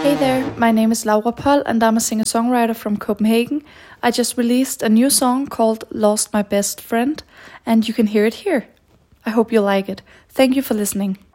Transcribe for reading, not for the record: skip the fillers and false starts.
Hey there, my name is Laura Poll and I'm a singer-songwriter from Copenhagen. I just released a new song called Lost My Best Friend and you can hear it here. I hope you like it. Thank you for listening.